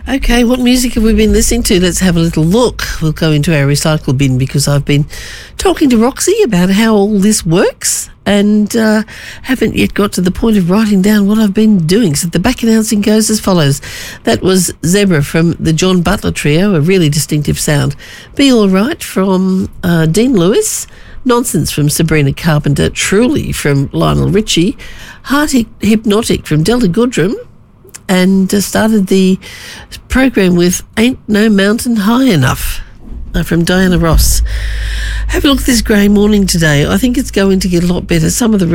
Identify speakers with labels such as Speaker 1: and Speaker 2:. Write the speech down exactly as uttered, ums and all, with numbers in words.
Speaker 1: Okay, what music have we been listening to? Let's have a little look. We'll go into our recycle bin because I've been talking to Roxy about how all this works and uh, haven't yet got to the point of writing down what I've been doing. So the back announcing goes as follows. That was Zebra from the John Butler Trio, a really distinctive sound. Be All Right from uh, Dean Lewis. Nonsense from Sabrina Carpenter. Truly from Lionel Richie. Heart Hypnotic from Delta Goodrum. And uh, started the program with Ain't No Mountain High Enough uh, from Diana Ross. Have a look at this grey morning today. I think it's going to get a lot better. Some of the